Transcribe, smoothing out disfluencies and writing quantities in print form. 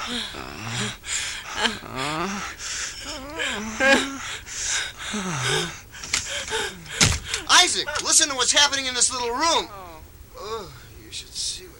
Isaac, listen to what's happening in this little room. Oh, you should see what